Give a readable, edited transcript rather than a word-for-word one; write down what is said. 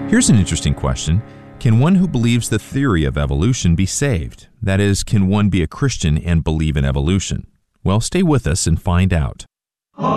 Here's an interesting question. Can one who believes the theory of evolution be saved? That is, can one be a Christian and believe in evolution? Well, stay with us and find out.